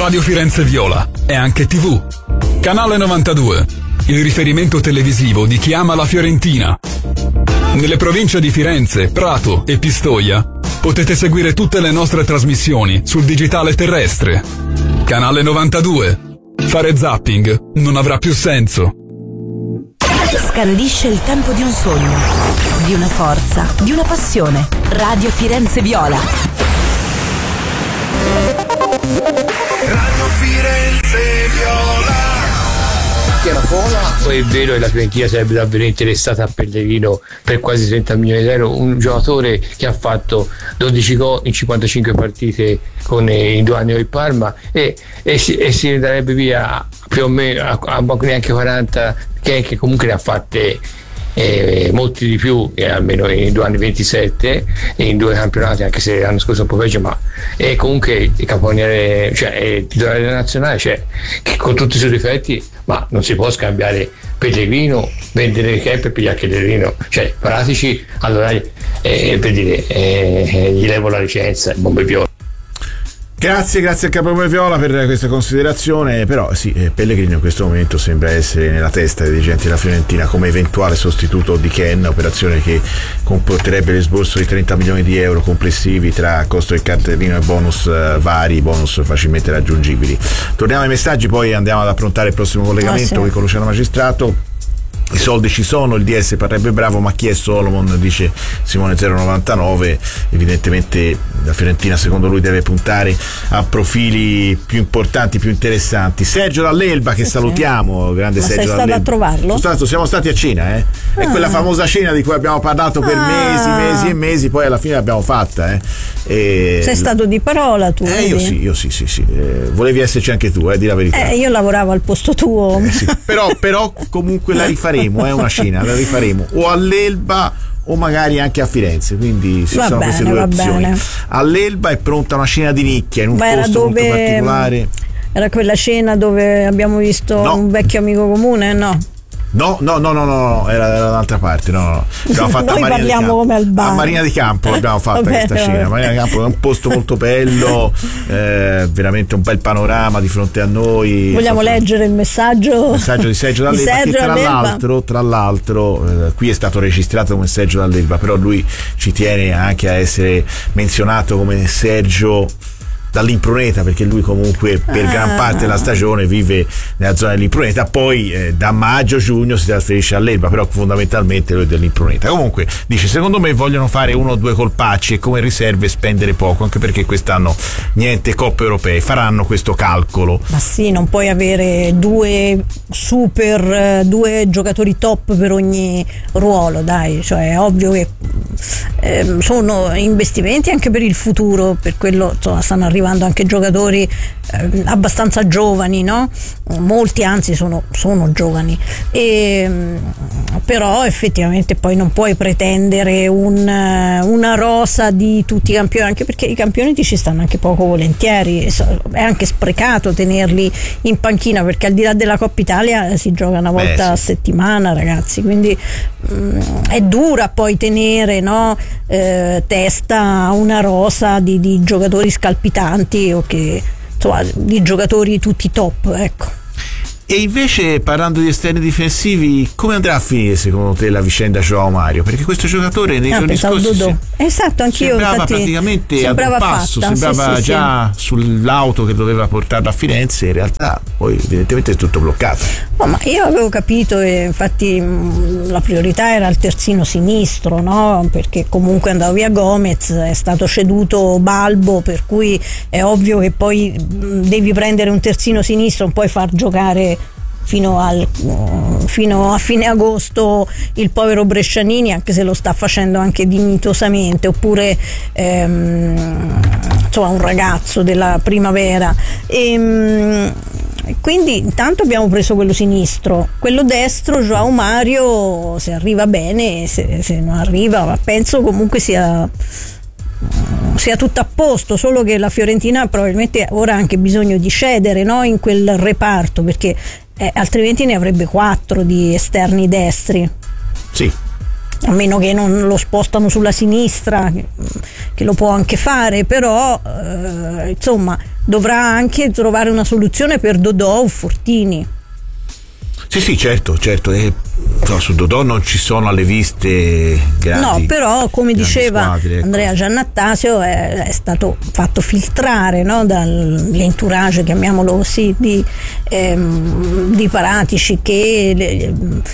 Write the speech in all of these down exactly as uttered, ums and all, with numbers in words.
Radio Firenze Viola è anche tivù. Canale novantadue, il riferimento televisivo di chi ama la Fiorentina. Nelle province di Firenze, Prato e Pistoia potete seguire tutte le nostre trasmissioni sul digitale terrestre. Canale novantadue. Fare zapping non avrà più senso. Scandisce il tempo di un sogno, di una forza, di una passione. Radio Firenze Viola. Radio Firenze Viola. Era buona, poi è vero che la Fiorentina sarebbe davvero interessata a Pellegrino per quasi trenta milioni di euro, un giocatore che ha fatto dodici gol in cinquantacinque partite con i due anni del Parma e, e, si, e si darebbe via più o meno a, a neanche quaranta, che, che comunque ne ha fatte eh, molti di più, eh, almeno in due anni ventisette in due campionati, anche se l'anno scorso un po' peggio, ma è comunque il caponiere, cioè è titolare della nazionale, cioè che con tutti i suoi difetti, ma non si può scambiare Pellegrino, vendere il campo e pigliare Pellegrino, cioè pratici, allora eh, per dire eh, gli levo la licenza, il bombe viola. Grazie, grazie a Capomone Viola per questa considerazione, però sì, Pellegrino in questo momento sembra essere nella testa dei dirigenti della Fiorentina come eventuale sostituto di Ken, operazione che comporterebbe l'esborso di trenta milioni di euro complessivi tra costo del cartellino e bonus uh, vari, bonus facilmente raggiungibili. Torniamo ai messaggi, poi andiamo ad approntare il prossimo collegamento oh, sì. con Luciano Magistrato. I soldi ci sono, il D S parrebbe bravo, ma chi è Solomon, dice Simone zero novantanove. Evidentemente la Fiorentina secondo lui deve puntare a profili più importanti, più interessanti. Sergio Dall'Elba, che sì, salutiamo, grande ma Sergio sei Dall'Elba. Stato a trovarlo? Stato, siamo stati a cena, eh? Ah. È quella famosa cena di cui abbiamo parlato per ah. mesi, mesi e mesi, poi alla fine l'abbiamo fatta, eh? E sei stato di parola tu? Eh, io sì, io sì, sì, sì. Eh, volevi esserci anche tu, eh, di la verità. Eh, io lavoravo al posto tuo. Eh, sì. però, però comunque la rifaremo. È una cena, la rifaremo o all'Elba o magari anche a Firenze, quindi ci va sono bene, queste due opzioni. Bene. All'Elba è pronta una cena di nicchia in un Ma posto dove... molto particolare. Era quella cena dove abbiamo visto no. un vecchio amico comune? No. No, no, no, no, no, era da un'altra parte, no, no. L'abbiamo fatta Noi a Marina parliamo di Campo. come al bar. A Marina di Campo l'abbiamo fatta vabbè, questa vabbè. cena. Marina di Campo è un posto molto bello, eh, veramente un bel panorama di fronte a noi. Vogliamo proprio... leggere il messaggio? Il messaggio di Sergio Dall'Elba, che tra Dall'Elba. l'altro, tra l'altro eh, qui è stato registrato come Sergio Dall'Elba, però lui ci tiene anche a essere menzionato come Sergio dall'Impruneta, perché lui comunque per ah. gran parte della stagione vive nella zona dell'Impruneta, poi eh, da maggio-giugno si trasferisce all'Elba, però fondamentalmente lui è dell'Impruneta. Comunque dice, secondo me vogliono fare uno o due colpacci e come riserve spendere poco, anche perché quest'anno niente coppe europee, faranno questo calcolo. Ma sì, non puoi avere due super, due giocatori top per ogni ruolo, dai, cioè è ovvio che eh, sono investimenti anche per il futuro, per quello insomma stanno arrivando anche giocatori eh, abbastanza giovani, no? Molti anzi sono, sono giovani, e, però effettivamente poi non puoi pretendere un, una rosa di tutti i campioni, anche perché i campioni ti ci stanno anche poco volentieri, è anche sprecato tenerli in panchina, perché al di là della Coppa Italia si gioca una volta Beh, sì. a settimana, ragazzi, quindi mh, è dura poi tenere, no, eh, testa a una rosa di, di giocatori scalpitanti o che insomma di giocatori tutti top, ecco. E invece, parlando di esterni difensivi, come andrà a finire secondo te la vicenda João Mario? Perché questo giocatore nei ah, giorni scorsi se... esatto, anch'io sembrava infatti, praticamente sembrava ad un passo, fatta, sembrava sì, sì, già sì. sull'auto che doveva portarlo a Firenze, in realtà poi evidentemente è tutto bloccato. No, ma io avevo capito, e infatti mh, la priorità era il terzino sinistro, no? Perché comunque andava via Gomez, è stato ceduto Balbo, per cui è ovvio che poi mh, devi prendere un terzino sinistro, non puoi far giocare fino, al, fino a fine agosto il povero Brescianini, anche se lo sta facendo anche dignitosamente, oppure ehm, insomma un ragazzo della primavera, e quindi intanto abbiamo preso quello sinistro, quello destro João Mario se arriva bene, se, se non arriva, ma penso comunque sia sia tutto a posto, solo che la Fiorentina probabilmente ora ha anche bisogno di cedere, no, in quel reparto, perché eh, altrimenti ne avrebbe quattro di esterni destri. Sì, a meno che non lo spostano sulla sinistra, che, che lo può anche fare, però eh, insomma dovrà anche trovare una soluzione per Dodò o Fortini. Sì, sì, certo, certo. Eh, no, su Dodò non ci sono alle viste grandi. No, però come diceva squadre, ecco. Andrea Giannattasio è, è stato fatto filtrare, no, dall'entourage, chiamiamolo così, di, ehm, di Paratici, che le,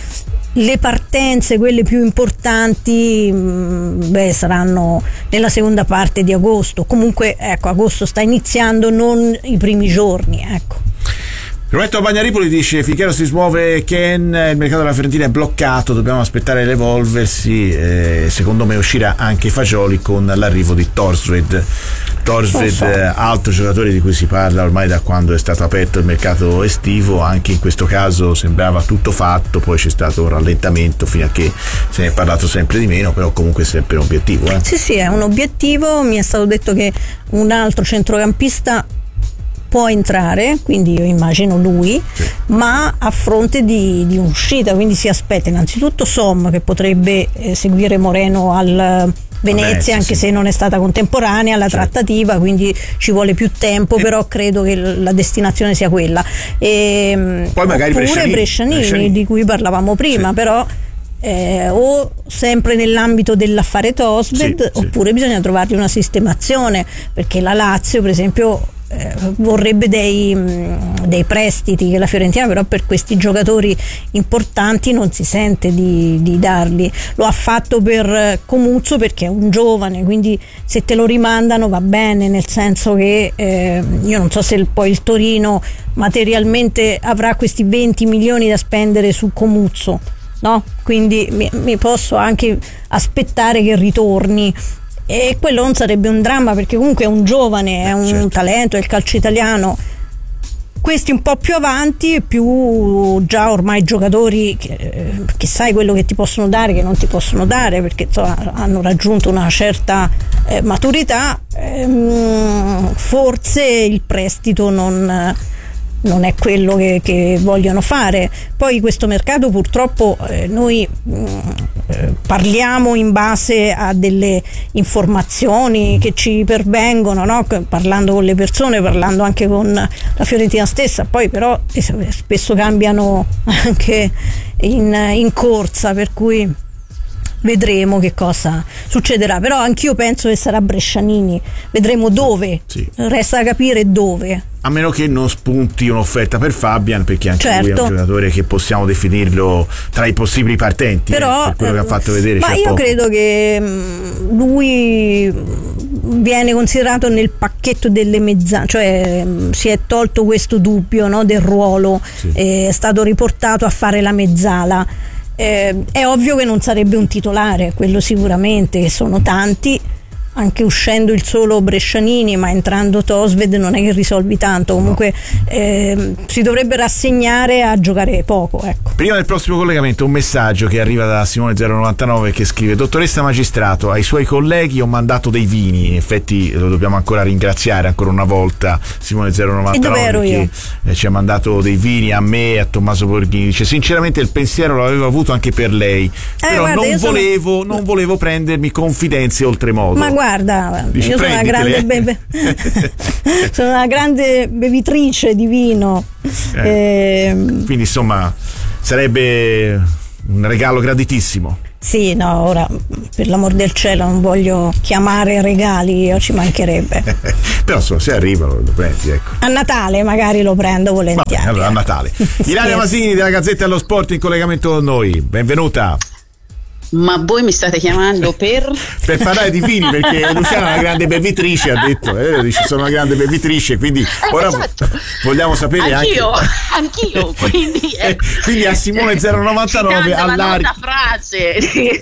le partenze, quelle più importanti, beh, saranno nella seconda parte di agosto. Comunque, ecco, agosto sta iniziando, non i primi giorni, ecco. Roberto Bagnaripoli dice: finché non si smuove Ken, il mercato della Fiorentina è bloccato, dobbiamo aspettare l'evolversi. Eh, secondo me uscirà anche Fagioli con l'arrivo di Thorstvedt. Thorstvedt, so. altro giocatore di cui si parla ormai da quando è stato aperto il mercato estivo. Anche in questo caso sembrava tutto fatto, poi c'è stato un rallentamento fino a che se ne è parlato sempre di meno, però comunque è sempre un obiettivo. Eh? Sì, sì, è un obiettivo. Mi è stato detto che un altro centrocampista può entrare, quindi io immagino lui, sì. ma a fronte di, di un'uscita, quindi si aspetta innanzitutto Som, che potrebbe eh, seguire Moreno al Venezia, Vabbè, sì, anche sì. se non è stata contemporanea alla certo. trattativa, quindi ci vuole più tempo, eh. però credo che la destinazione sia quella. E, poi magari oppure Brescianini, Brescianini, Brescianini, di cui parlavamo prima, sì. però Eh, o sempre nell'ambito dell'affare Thorstvedt, sì, oppure sì. bisogna trovargli una sistemazione, perché la Lazio per esempio eh, vorrebbe dei, mh, dei prestiti che la Fiorentina però per questi giocatori importanti non si sente di, di darli. Lo ha fatto per Comuzzo perché è un giovane, quindi se te lo rimandano va bene, nel senso che eh, io non so se il, poi il Torino materialmente avrà questi venti milioni da spendere su Comuzzo, no? Quindi mi, mi posso anche aspettare che ritorni, e quello non sarebbe un dramma, perché comunque è un giovane, è un certo. talento, è il calcio italiano. Questi un po' più avanti, più già ormai giocatori che, che sai quello che ti possono dare, che non ti possono dare, perché insomma, hanno raggiunto una certa eh, maturità, ehm, forse il prestito non non è quello che, che vogliono fare. Poi questo mercato purtroppo eh, noi mh, eh, parliamo in base a delle informazioni che ci pervengono, no? Parlando con le persone, parlando anche con la Fiorentina stessa, poi però eh, spesso cambiano anche in, in corsa, per cui vedremo che cosa succederà. Però anch'io penso che sarà Brescianini, vedremo dove, sì. resta da capire dove, a meno che non spunti un'offerta per Fabian, perché anche certo. lui è un giocatore che possiamo definirlo tra i possibili partenti, però, eh, per quello che ha fatto vedere. Ma io poco. credo che lui viene considerato nel pacchetto delle mezzane, cioè si è tolto questo dubbio, no, del ruolo, sì. è stato riportato a fare la mezzala. Eh, è ovvio che non sarebbe un titolare, quello sicuramente, che sono tanti, anche uscendo il solo Brescianini, ma entrando Thorstvedt non è che risolvi tanto. Comunque eh, si dovrebbe rassegnare a giocare poco, ecco. Prima del prossimo collegamento un messaggio che arriva da Simone zero novantanove che scrive: dottoressa Magistrato, ai suoi colleghi ho mandato dei vini. In effetti lo dobbiamo ancora ringraziare ancora una volta Simone zero novantanove che eh, ci ha mandato dei vini a me e a Tommaso Borghini. Dice: sinceramente il pensiero l'avevo avuto anche per lei, eh, però guarda, non volevo sono... non volevo prendermi confidenze oltremodo. Ma guarda, Dici, io sono una grande beve... sono una grande bevitrice di vino, eh, e... quindi insomma sarebbe un regalo graditissimo. Sì, no, ora per l'amor del cielo non voglio chiamare regali, io ci mancherebbe. Però insomma, se arriva lo prendi, ecco. A Natale magari lo prendo volentieri. Vabbè, allora a Natale. Ilaria Masini della Gazzetta dello Sport in collegamento con noi, benvenuta. Ma voi mi state chiamando per? Per parlare di vini, perché Luciana è una grande bevitrice, ha detto, eh, dice sono una grande bevitrice, quindi eh, ora esatto. vogliamo sapere anch'io, anche anch'io, quindi eh, quindi a Simone zero novantanove all'aria una frase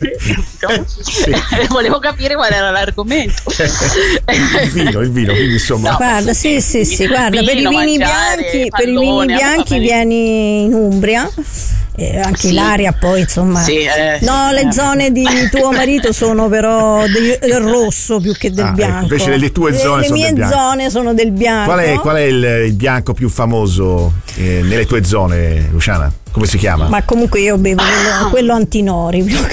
sì. volevo capire qual era l'argomento. il vino, il vino, quindi insomma. No, guarda, sì, sì, sì, guarda, vino, per i vini mangiare, bianchi, pallone, per i vini bianchi vieni in Umbria. Eh, anche sì. Ilaria poi insomma sì, eh, no sì, le eh. zone di tuo marito sono però del, del rosso più che del ah, bianco, ecco, invece le tue zone le, sono le mie del bianco. zone sono del bianco. Qual è, qual è il, il bianco più famoso eh, nelle tue zone, Luciana? Come si chiama? Ma comunque io bevo quello, quello antinori più che altro.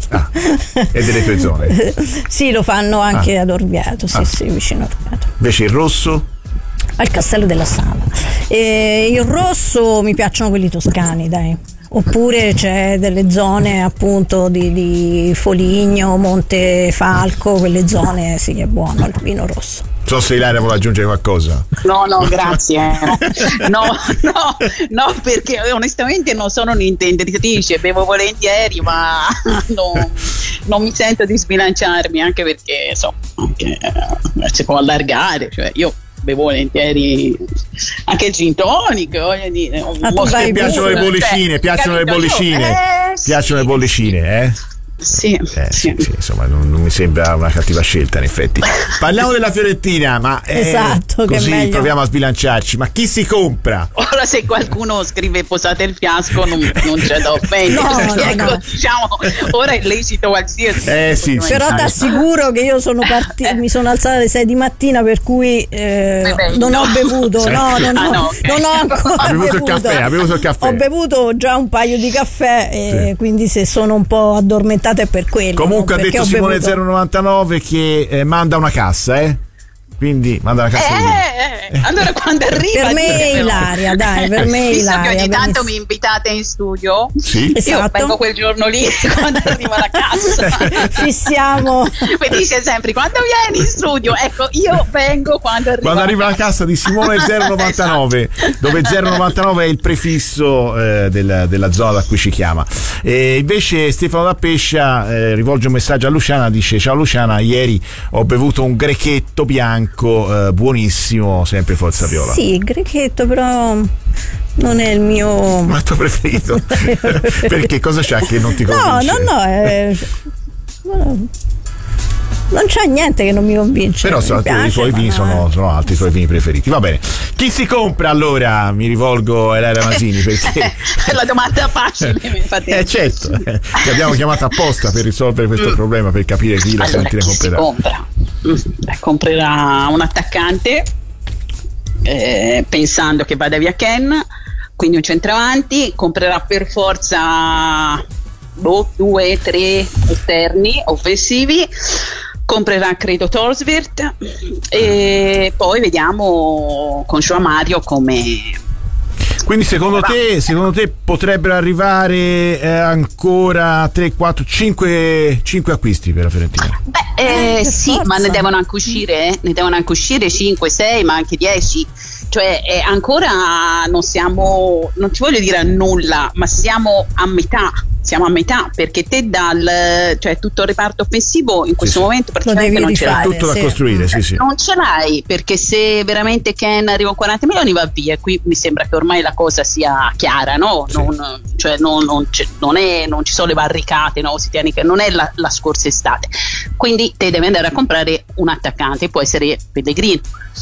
Ah, e delle tue zone? Sì, lo fanno anche ah. ad Orvieto, sì, ah. sì, vicino a Orvieto. Invece il rosso? Al Castello della Sala. E il rosso mi piacciono quelli toscani, dai. Oppure c'è delle zone appunto di, di Foligno, Montefalco, quelle zone, sì, è buono il vino rosso. Non so se Ilaria vuole aggiungere qualcosa. No, no, grazie. No, no, no, perché onestamente non sono un'intenditrice, bevo volentieri, ma no, non mi sento di sbilanciarmi, anche perché so, anche, eh, si può allargare, cioè io bevo volentieri anche il gin tonic, voglio dire. Ah, tu vai piacciono le bollicine, cioè, piacciono le bollicine, eh, piacciono sì, le bollicine, eh? Sì, eh, sì. sì, sì, insomma non, non mi sembra una cattiva scelta in effetti. Parliamo della Fiorentina, ma eh, esatto, così che proviamo a sbilanciarci. Ma chi si compra? Ora se qualcuno scrive posate il fiasco non, non c'è da offendere, no, no, ecco, no. Diciamo, ora è lecito qualsiasi. Eh, sì, sì, però sì. ti assicuro che io sono partita, mi sono alzata alle sei di mattina, per cui eh, non ho bevuto, no, non, Ah, ho, no, okay. non ho ancora Ha bevuto il bevuto. caffè, ha bevuto il caffè. Ho bevuto già un paio di caffè e Sì. quindi se sono un po' addormentata è per quello. Comunque ha non perché detto ho Simone bevuto. zero novantanove che eh, manda una cassa, eh? Quindi manda una cassa di vino. Eh, eh, allora quando arriva Per me è ditemelo. Ilaria, dai, per me è Visto Ilaria, che ogni tanto benissimo. mi invitate in studio, Sì. io Esatto. vengo quel giorno lì quando arriva la cassa. Fissiamo. Mi dice sempre quando vieni in studio, ecco io vengo quando arriva Quando la arriva la cassa di Simone zero novantanove, dove zero novantanove è il prefisso eh, del- della zona da cui ci chiama. E invece Stefano da Pescia eh, rivolge un messaggio a Luciana, dice: ciao Luciana, ieri ho bevuto un grechetto bianco eh, buonissimo, sempre Forza Viola. Sì, il grechetto però non è il mio. Ma il tuo preferito? Perché cosa c'ha che non ti No, convince? no, no, è... non c'è niente che non mi convince. Però mi so, piace, i tuoi ma vini no, sono, eh. sono altri, i tuoi vini preferiti. Va bene. Chi si compra allora? Mi rivolgo a Ilaria Masini perché È la domanda facile, infatti. eh certo, eh, ti abbiamo chiamato apposta per risolvere questo problema, per capire chi la Allora, Fiorentina chi si comprerà. compra? Mm, beh, comprerà un attaccante eh, pensando che vada via Ken, quindi un centravanti, comprerà per forza boh, due, tre esterni offensivi, comprerà credo Torsvirt e poi vediamo con Joao Mario come. Quindi secondo te, secondo te potrebbero arrivare eh, ancora tre, quattro, cinque, cinque acquisti per la Fiorentina? Beh, eh, Eh, per sì, forza. ma ne devono anche uscire, eh? ne devono anche uscire cinque, sei, ma anche dieci. Cioè, eh, ancora non siamo, non ti voglio dire a nulla, ma siamo a metà. Siamo a metà perché te dal, cioè tutto il reparto offensivo in questo sì. momento Lo praticamente devi non ce rifare. l'hai. Tutto da sì. costruire, sì, sì. Non ce l'hai perché se veramente Ken arriva a quaranta milioni va via. Qui mi sembra che ormai la cosa sia chiara, no? Sì. Non, cioè non, non, c'è- non è, non ci sono le barricate, no? Si tiene che non è la, la scorsa estate. Quindi te devi andare a comprare un attaccante, può essere Pellegrini.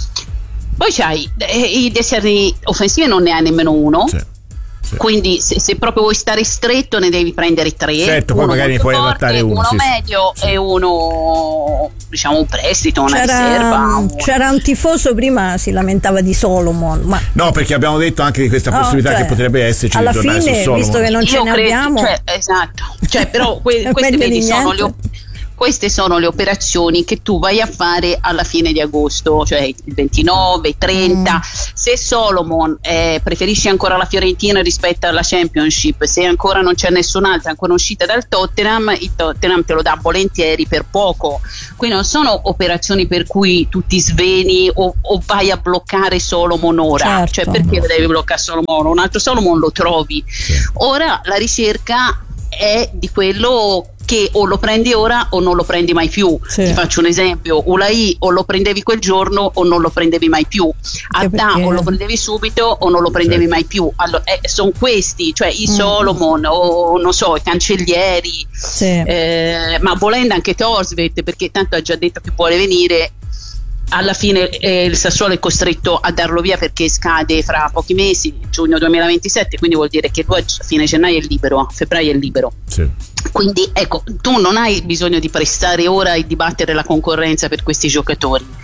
Poi c'hai eh, i esterni offensivi, non ne hai nemmeno uno. Sì, sì. Quindi se, se proprio vuoi stare stretto ne devi prendere tre, Certo, poi uno magari ne molto puoi forte, adattare uno, sì, sì. medio Sì. e uno diciamo un prestito, una riserva. C'era, un- c'era un tifoso prima, si lamentava di Solomon, ma No, perché abbiamo detto anche di questa no, possibilità cioè, che potrebbe esserci alla di tornare fine, su Solomon. visto che non ce Io ne credo- abbiamo, cioè, esatto, cioè, però que- È queste, meglio vedi, di sono le, niente. op- queste sono le operazioni che tu vai a fare alla fine di agosto, cioè il ventinove, trenta. Mm. Se Solomon eh, preferisce ancora la Fiorentina rispetto alla Championship, se ancora non c'è nessun'altra ancora uscita dal Tottenham, il Tottenham te lo dà volentieri per poco. Quindi non sono operazioni per cui tu ti sveni o, o vai a bloccare Solomon ora, Certo. cioè perché devi bloccare Solomon? Un altro Solomon lo trovi. Ora la ricerca è di quello che o lo prendi ora o non lo prendi mai più. Sì. Ti faccio un esempio: Ulai o lo prendevi quel giorno o non lo prendevi mai più, Anche Adda perché- o lo prendevi subito o non lo prendevi Certo. mai più. Allora, eh, sono questi, cioè i Mm. Solomon o non so, i cancellieri, sì. eh, ma volendo anche Torsvet, perché tanto ha già detto che vuole venire. Alla fine eh, il Sassuolo è costretto a darlo via perché scade fra pochi mesi, giugno duemilaventisette, quindi vuol dire che lui a fine gennaio è libero, a febbraio è libero. Sì. Quindi ecco, tu non hai bisogno di prestare ora e di battere la concorrenza per questi giocatori.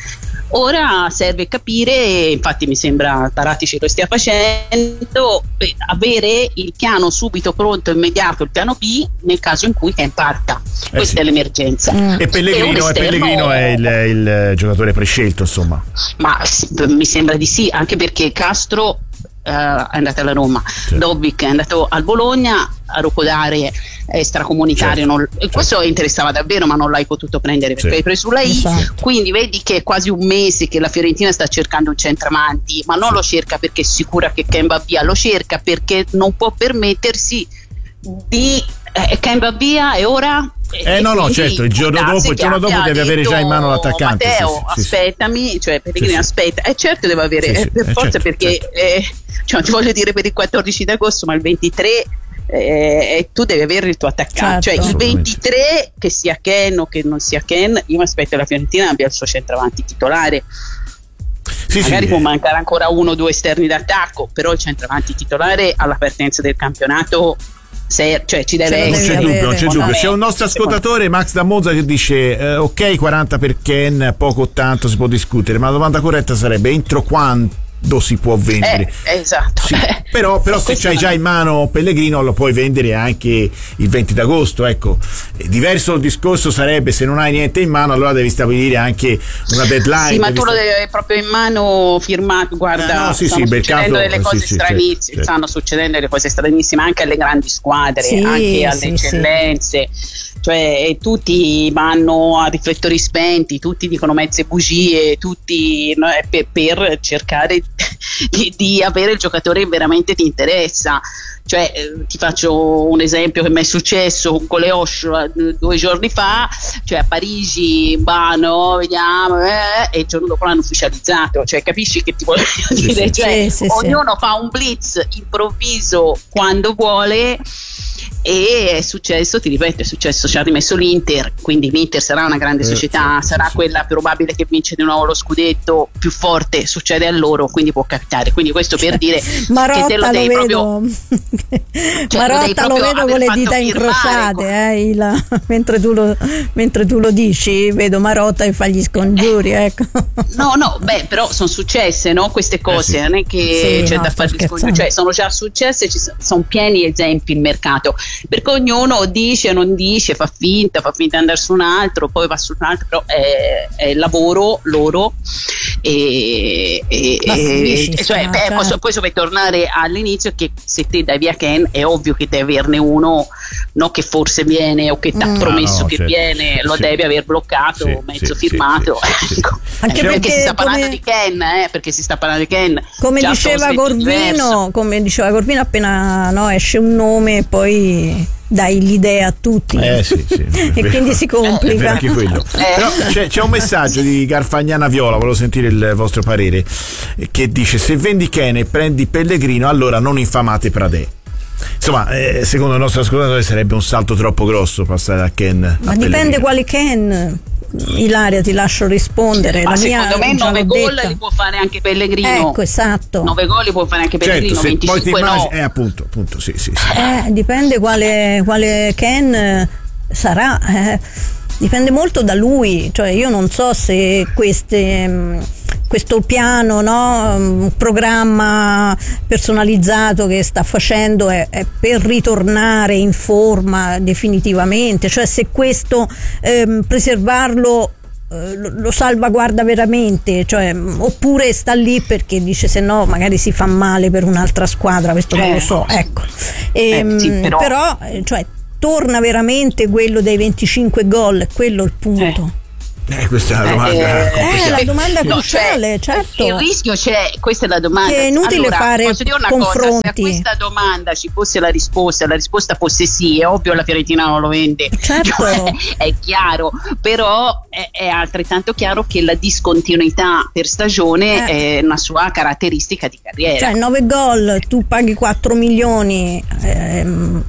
Ora serve capire, infatti mi sembra Paratici lo stia facendo, eh, avere il piano subito pronto, immediato, il piano B nel caso in cui Ken parta. Eh Questa sì. è l'emergenza. Mm. E Pellegrino, e Pellegrino è il, il giocatore prescelto, insomma. Ma mi sembra di sì, anche perché Castro Uh, è andato alla Roma, certo. Dobbik è andato al Bologna, a Rocodare è stracomunitario, certo. non, certo. Questo interessava davvero, ma non l'hai potuto prendere perché sì. hai preso la I, esatto. Quindi vedi che è quasi un mese che la Fiorentina sta cercando un centravanti, ma non sì. lo cerca perché è sicura che Ken va via, lo cerca perché non può permettersi di eh, Ken va via e ora Eh no, no, certo, il giorno dopo, il giorno dopo devi avere già in mano l'attaccante. Matteo, sì, sì, aspettami, sì. cioè Pellegrini sì, aspetta, e eh, certo deve avere, sì, sì, eh, per eh, forza certo, perché, certo. Eh, cioè, non ti voglio dire per il quattordici d'agosto, ma il ventitré eh, tu devi avere il tuo attaccante, certo. Cioè il ventitré, che sia Ken o che non sia Ken, io mi aspetto che la Fiorentina abbia il suo centravanti titolare. Sì, magari sì, può mancare ancora uno o due esterni d'attacco, però il centravanti titolare alla partenza del campionato, se, cioè ci deve non essere. C'è dubbio, non c'è dubbio. C'è un nostro ascoltatore, Max da Monza, che dice eh, ok quaranta per Ken, poco o tanto si può discutere, ma la domanda corretta sarebbe entro quanto si può vendere. Eh, esatto. Sì, però però se c'hai già in mano Pellegrino lo puoi vendere anche il venti d'agosto, ecco. Diverso il discorso sarebbe se non hai niente in mano, allora devi stabilire anche una deadline. Sì, ma tu sta... lo devi proprio in mano firmato, guarda, eh no, sì, stanno sì, succedendo mercato, delle cose sì, sì, stranissime, certo. stanno succedendo delle cose stranissime anche alle grandi squadre, sì, anche alle sì, eccellenze. Sì. Cioè tutti vanno a riflettori spenti, tutti dicono mezze bugie, tutti no, per, per cercare di, di avere il giocatore che veramente ti interessa. Cioè eh, ti faccio un esempio che mi è successo con le Osho due giorni fa, cioè a Parigi, bah no, vediamo, eh, e il giorno dopo l'hanno ufficializzato, cioè capisci che ti voglio dire, sì, cioè sì, sì, ognuno sì. fa un blitz improvviso quando vuole. E è successo, ti ripeto, è successo, ci ha rimesso l'Inter, quindi l'Inter sarà una grande società, eh, sì, sarà sì, quella probabile che vince di nuovo lo scudetto, più forte, succede a loro, quindi può capitare. Quindi questo per dire Marotta, che te lo, lo devi vedo. proprio cioè, Marotta lo, lo vedo con le dita incrociate, eh, il, mentre, tu lo, mentre tu lo dici, vedo Marotta che fa gli scongiuri, ecco. No, no, beh, però sono successe, no, queste cose, eh sì. non è che sì, c'è no, da fare gli scongiuri, cioè sono già successe, ci sono pieni esempi in mercato. Perché ognuno dice, non dice, fa finta, fa finta di andare su un altro, poi va su un altro, però è, è lavoro loro e, e, e sì, cioè, no, beh, certo. posso, poi per tornare all'inizio, che se te dai via Ken è ovvio che devi averne uno, no, che forse viene o che ti ha mm. promesso ah, no, che certo. viene, lo sì. devi aver bloccato, sì, mezzo sì, firmato, sì, ecco. sì. Anche perché, perché si sta parlando come... di Ken, eh, perché si sta parlando di Ken, come diceva Corvino, come diceva Corvino, appena no, esce un nome poi dai l'idea a tutti, eh, sì, sì, e quindi si complica. Anche quello. Eh. Però c'è, c'è un messaggio di Garfagnana Viola, volevo sentire il vostro parere, che dice: se vendi Ken e prendi Pellegrino, allora non infamate Pradè. Insomma, eh, secondo il nostro ascoltatore sarebbe un salto troppo grosso passare da Ken ma a dipende Pellegrino. Quale Ken. Ilaria, ti lascio rispondere. Ma la secondo mia me nove gol detta. li può fare anche Pellegrino. Ecco, esatto. nove gol li può fare anche Pellegrino, certo, venticinque poi ti immagini, no. eh, appunto, appunto, sì, sì, sì. Eh, dipende quale, quale Ken sarà. Eh, dipende molto da lui. Cioè, io non so se queste. Questo piano, no, un programma personalizzato che sta facendo è, è per ritornare in forma definitivamente, cioè se questo ehm, preservarlo eh, lo, lo salvaguarda veramente, cioè, oppure sta lì perché dice se no magari si fa male per un'altra squadra, questo non eh, lo so, ecco. E, eh, sì, però, però cioè, torna veramente quello dei venticinque gol, quello è il punto. Eh. Eh, questa è la domanda. Eh, eh, la domanda no, cruciale, cioè, certo. Il rischio c'è, questa è la domanda. Che è inutile allora, fare posso dire una confronti. cosa, se a questa domanda ci fosse la risposta, la risposta fosse sì, è ovvio la Fiorentina non lo vende. Certo. Cioè, è chiaro, però è, è altrettanto chiaro che la discontinuità per stagione eh. è una sua caratteristica di carriera. Cioè nove gol, tu paghi quattro milioni, ehm,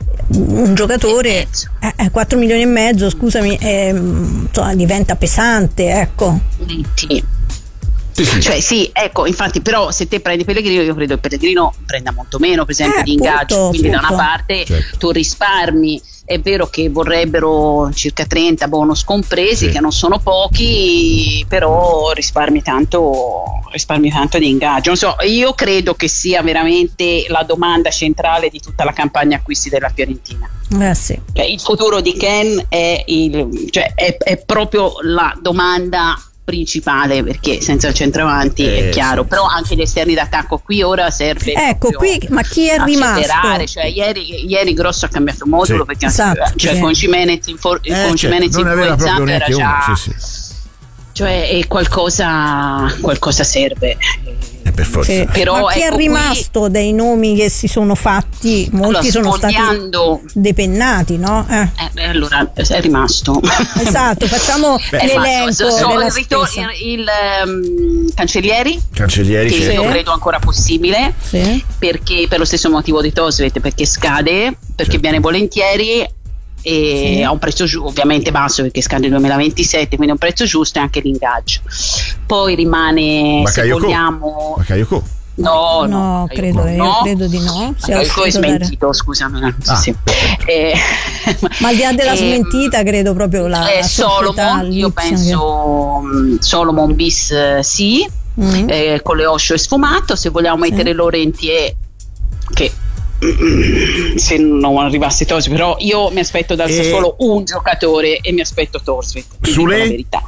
un giocatore eh, quattro milioni e mezzo, scusami, eh, insomma, diventa pesante, ecco. Sì. Sì, sì. Cioè sì, ecco, infatti, però se te prendi Pellegrino, io credo che Pellegrino prenda molto meno, per esempio, Eh, di ingaggio, appunto, quindi da appunto. una parte Certo. tu risparmi. È vero che vorrebbero circa trenta bonus compresi, Sì. che non sono pochi, però risparmi tanto, risparmi tanto di ingaggio. Non so, io credo che sia veramente la domanda centrale di tutta la campagna acquisti della Fiorentina. Eh sì. Cioè, il futuro di Ken è, il, cioè, è, è proprio la domanda principale, perché senza il centravanti Eh, è chiaro, sì, però sì, anche gli esterni d'attacco qui ora serve Ecco, proprio qui, ma chi è accelerare. rimasto? Cioè, ieri, ieri Grosso ha cambiato modulo, Sì. perché Esatto, cioè, sì. con Gimenez infor- Eh, con certo, Gimenez non aveva proprio influenzato era neanche già uno. Sì, sì. cioè è qualcosa qualcosa serve. Eh, per forza. Sì. Però, ma chi ecco, è qui- rimasto dei nomi che si sono fatti? Molti Allora, sono stati sfogliando- depennati, no? Eh. Eh, beh, allora è rimasto. Esatto, facciamo È l'elenco rimasto. So- so- della il, ritor- spesa. il, il, ehm, Cancellieri, Cancellieri, che certo. io credo ancora possibile, Sì. perché per lo stesso motivo di Tosvet, perché scade, perché Certo. viene volentieri e Sì. a un prezzo giu- ovviamente basso, perché scade nel duemilaventisette, quindi un prezzo giusto, e anche l'ingaggio. Poi rimane, se Bakayoko. vogliamo, Bakayoko. no, No, no, credo, Bakayoko io no. credo di no. Sia Bakayoko è uscito dare- smentito, scusami. Sì, Ah, sì. Eh, Ma al di là della ehm, smentita, credo proprio la eh, società Solomon, io Lipsia che- penso mh, Solomon bis eh, sì, Mm. eh, con le oscio e sfumato. Se vogliamo Sì. mettere Laurentier, che mm, se non arrivasse Torsi, però io mi aspetto dal E- solo un giocatore e mi aspetto Torsi, Sule? la verità.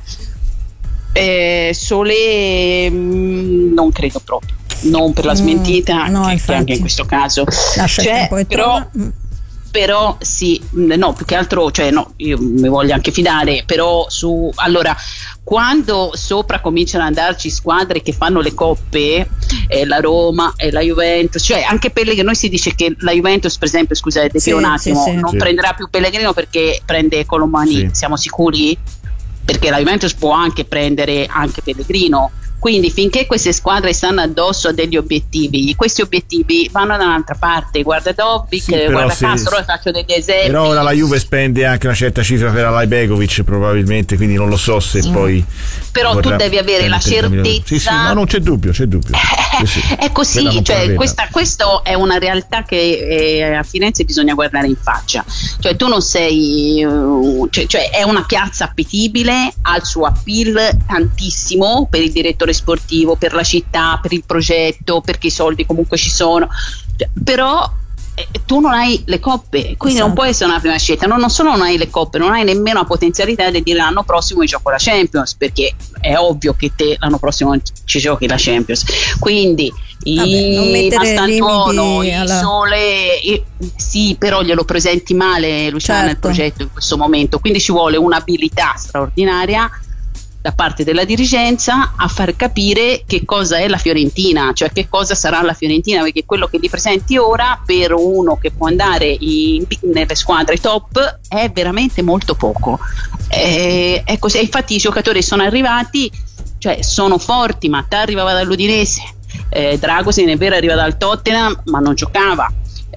Eh, Sole mh, non credo proprio, non per la Mm, smentita, no, che, che infatti. anche in questo caso Lascia il c'è, tempo che però trova. Mm. però sì, no, più che altro, cioè no, io mi voglio anche fidare, però su, allora, quando sopra cominciano ad andarci squadre che fanno le coppe, eh, la Roma e la Juventus, cioè anche Pellegrino, noi si dice che la Juventus, per esempio, scusate, Sì, un attimo, sì, sì. non Sì. prenderà più Pellegrino perché prende Colomani, Sì. siamo sicuri? Perché la Juventus può anche prendere anche Pellegrino. Quindi finché queste squadre stanno addosso a degli obiettivi, questi obiettivi vanno da un'altra parte. Guarda Dobbik, Sì, però guarda se- Castro, faccio degli esempi. Però ora la Juve spende anche una certa cifra per Alajbegovic probabilmente, quindi non lo so se poi Però tu vorrà devi avere la prendere trenta milioni. Sì, sì, certezza. no, non c'è dubbio, c'è dubbio. Sì, sì. È Quella così, non può cioè, averla. questa, questo è una realtà che eh, a Firenze bisogna guardare in faccia. Cioè tu non sei, uh, cioè, cioè è una piazza appetibile, ha il suo appeal tantissimo per il direttore sportivo, per la città, per il progetto, perché i soldi comunque ci sono. Cioè, però eh, tu non hai le coppe, quindi non Esatto. può essere una prima scelta. Non, non solo non hai le coppe, non hai nemmeno la potenzialità di dire l'anno prossimo io gioco la Champions, perché è ovvio che te l'anno prossimo ci giochi la Champions. Quindi Vabbè, non i mettere Mastantuono, limiti il alla- Sole, i- sì, però glielo presenti male, Luciana, il Certo. progetto in questo momento, quindi ci vuole un'abilità straordinaria da parte della dirigenza a far capire che cosa è la Fiorentina, cioè che cosa sarà la Fiorentina, perché quello che gli presenti ora per uno che può andare in- nelle squadre top è veramente molto poco. Eh, è così. Infatti i giocatori sono arrivati, cioè sono forti. Mattà arrivava dall'Udinese, eh, Dragosin è vero arriva dal Tottenham ma non giocava,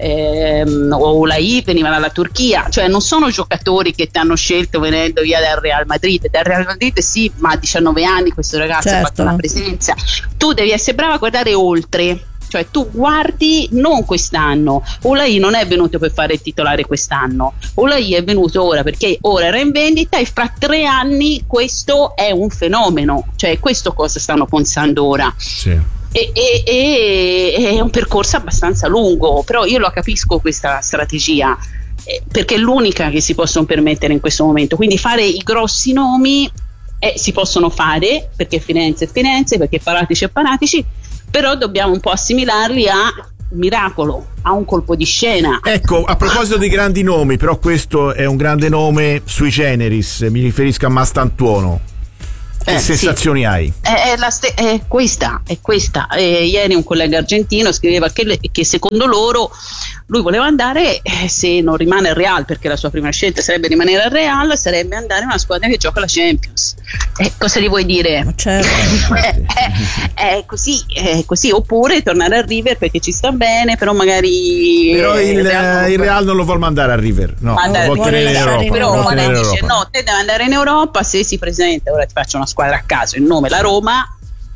ehm, Oulai veniva dalla Turchia, cioè non sono giocatori che ti hanno scelto venendo via dal Real Madrid. Dal Real Madrid sì, ma a diciannove anni questo ragazzo Certo. ha fatto una presenza. Tu devi essere bravo a guardare oltre, cioè tu guardi non quest'anno. Oulai non è venuto per fare il titolare quest'anno, Oulai è venuto ora perché ora era in vendita e fra tre anni questo è un fenomeno, cioè questo cosa stanno pensando ora. Sì. E, e- e- è un percorso abbastanza lungo, però io lo capisco questa strategia, eh, perché è l'unica che si possono permettere in questo momento. Quindi fare i grossi nomi eh, si possono fare, perché Firenze è Firenze, perché Paratici è Paratici, però dobbiamo un po' assimilarli a miracolo, a un colpo di scena. Ecco, a proposito di grandi nomi, però questo è un grande nome sui generis, mi riferisco a Mastantuono. Che Eh, sensazioni hai? È, è la ste- è questa, è questa. Eh, ieri un collega argentino scriveva che, le- che secondo loro lui voleva andare, eh, se non rimane al Real, perché la sua prima scelta sarebbe rimanere al Real, sarebbe andare in una squadra che gioca la Champions. Eh, cosa gli vuoi dire? Ma certo. Eh, eh, è così, è così. Oppure tornare al River perché ci sta bene, però magari Però eh, il, non- il Real non lo vuol mandare a River, no, Mandare- lo vuol vuole tenere in lasciare Europa. in però lo vuol ma tenere lei in dice Europa. no, te devi andare in Europa, se si presenta, ora ti faccio una squadra a caso, il nome la Roma,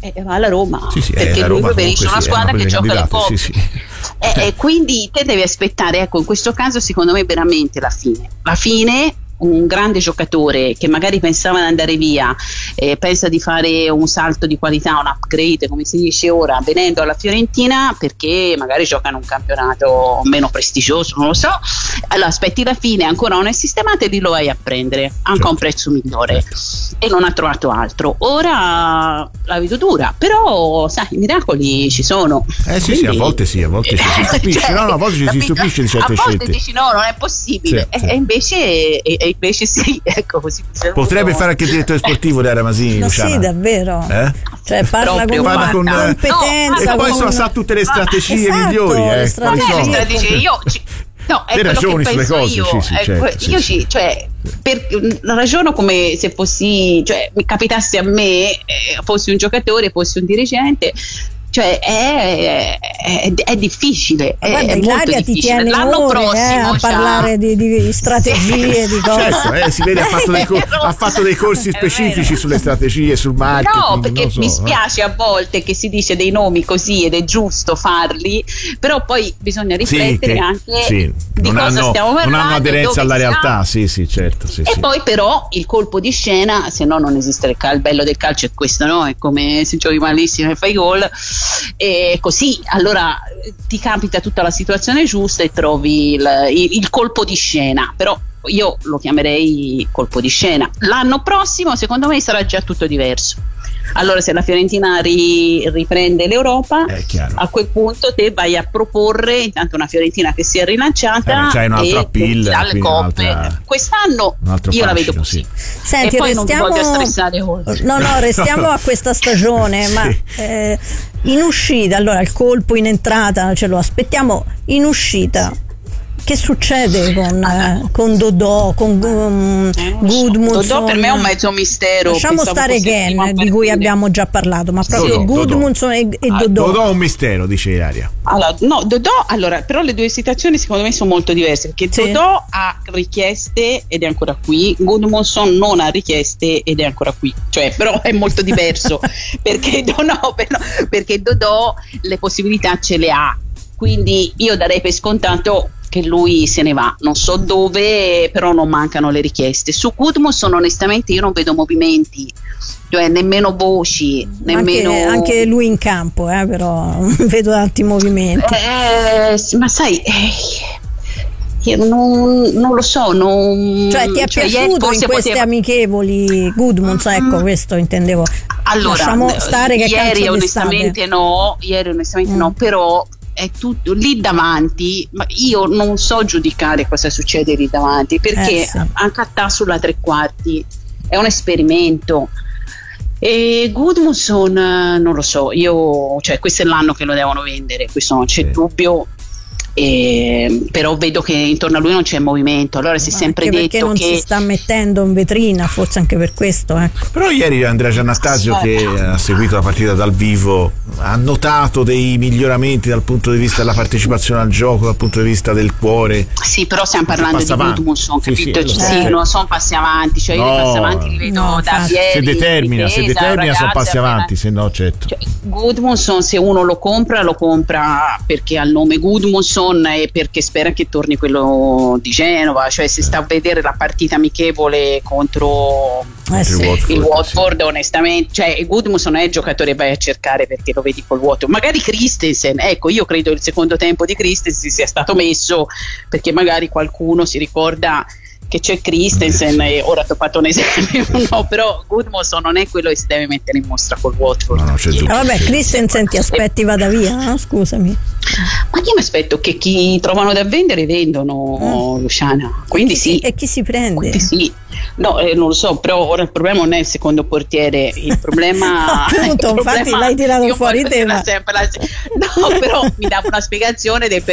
e va alla Roma, sì, sì, perché eh, lui Roma preferisce una sì, squadra che gioca le coppe, sì, sì. E, e quindi te devi aspettare, ecco, in questo caso secondo me veramente la fine la fine un grande giocatore che magari pensava di andare via, eh, pensa di fare un salto di qualità, un upgrade come si dice ora, venendo alla Fiorentina perché magari gioca in un campionato meno prestigioso, non lo so, allora aspetti la fine, ancora non è sistemato e lì lo vai a prendere anche certo. a un prezzo migliore, certo. e non ha trovato altro. Ora la vedo dura, però sai, i miracoli ci sono. Eh sì, quindi... sì, a volte sì, a volte ci si stupisce, cioè, no, no, a volte ci si stupisce di certe scelte. A volte scelte. dici no, non è possibile, sì, e, sì. e invece e, e invece sì, ecco così. Potrebbe avuto... fare anche il direttore sportivo Daria Masini, no, Luciana. Sì, davvero. Eh? Cioè parla con, parla con competenza. No, e poi con... so, sa tutte le strategie esatto, migliori. Le eh, strategie. strategie. Io ci... No, è le ragioni sulle cose, io, sì, sì, ecco, certo, io sì, ci, sì. cioè, per, ragiono come se fossi, cioè, mi capitasse a me, eh, fossi un giocatore, fossi un dirigente. Cioè è, è, è difficile, è, guarda, è Ilaria molto ti difficile. tiene L'anno ore, prossimo eh, a parlare di, di strategie, di cose. Certo, eh, si vede ha fatto, dei cor- ha fatto dei corsi specifici sulle strategie, sul marketing. No, perché so, mi spiace eh. a volte che si dice dei nomi così ed è giusto farli, però poi bisogna riflettere sì, che, sì, anche sì. di non cosa hanno, stiamo parlando. Non hanno aderenza alla realtà, siamo. sì, sì, certo. Sì, e sì. poi però il colpo di scena, se no non esiste il, cal- il bello del calcio è questo, no? È come se giochi malissimo e fai gol. E così allora ti capita tutta la situazione giusta e trovi il, il, il colpo di scena, però io lo chiamerei colpo di scena. L'anno prossimo secondo me sarà già tutto diverso. Allora se la Fiorentina ri, riprende l'Europa, a quel punto te vai a proporre intanto una Fiorentina che si è rilanciata, eh, c'hai un'altra e appeal, alle coppe. Un'altra, quest'anno io fascino, la vedo così. Sì. Senti, e poi restiamo... non ti voglio stressare oltre. No, no, restiamo a questa stagione, sì. ma eh, in uscita, allora il colpo in entrata ce lo aspettiamo, in uscita che succede con, eh, con Dodò, con um, Gudmundsson? Dodò per me è un mezzo mistero. Lasciamo stare Gen, di cui abbiamo già parlato, ma proprio Gudmundsson e, e ah, Dodò. Dodò è un mistero, dice Ilaria. Allora, no, Dodò, allora, però le due situazioni secondo me sono molto diverse, perché sì. Dodò ha richieste ed è ancora qui, Gudmundsson non ha richieste ed è ancora qui, cioè però è molto diverso, perché, no, però, perché Dodò le possibilità ce le ha, quindi io darei per scontato che lui se ne va, non so dove, però non mancano le richieste. Su Gudmundsson onestamente io non vedo movimenti, cioè nemmeno voci, nemmeno... Anche, anche lui in campo, eh, però vedo tanti movimenti. Eh, ma sai... Eh, io non, non lo so, non, cioè ti è cioè, piaciuto in queste poteva... amichevoli Gudmundsson, ecco, questo intendevo. Allora, lasciamo stare che ieri onestamente no, ieri onestamente mm. no, però è tutto lì davanti, ma io non so giudicare cosa succede lì davanti, perché eh, sì. anche a Tà sulla tre quarti è un esperimento. E Gudmundsson non lo so, io, cioè questo è l'anno che lo devono vendere, questo non c'è sì. dubbio. E, però vedo che intorno a lui non c'è movimento, allora si è sempre anche detto perché non che si sta mettendo in vetrina, forse anche per questo, ecco. Però ieri Andrea Giannattasio, che ha seguito la partita dal vivo, ha notato dei miglioramenti dal punto di vista della partecipazione al gioco, dal punto di vista del cuore. Sì, però stiamo parlando di Gudmundsson, sì, capito? Sì, sì, non sono passi avanti, cioè no, io i passi avanti li vedo no, da ieri. Se determina, se determina sono passi avanti, se no certo. Cioè, Gudmundsson, se uno lo compra, lo compra perché ha il nome Gudmundsson e perché spera che torni quello di Genova, cioè se sta a vedere la partita amichevole contro eh sì. il Watford, il Watford sì. onestamente, cioè Gudmundsson è il giocatore vai a cercare perché lo vedi col Watford, magari Christensen, ecco io credo il secondo tempo di Christensen sia stato messo perché magari qualcuno si ricorda che c'è Christensen eh, sì. e ora ti ho fatto un esempio no, però Gudmundsson non è quello che si deve mettere in mostra col Watford. No, no, c'è ah, vabbè, Christensen ti aspetti vada via, no? Scusami. Ma io mi aspetto che chi trovano da vendere vendono, mm. Luciana, quindi e chi, sì. E chi si prende? Quindi sì. No, eh, non lo so, però ora il problema non è il secondo portiere, il problema appunto, il infatti problema, l'hai tirato fuori tema. Sempre la, no, però mi dava una spiegazione del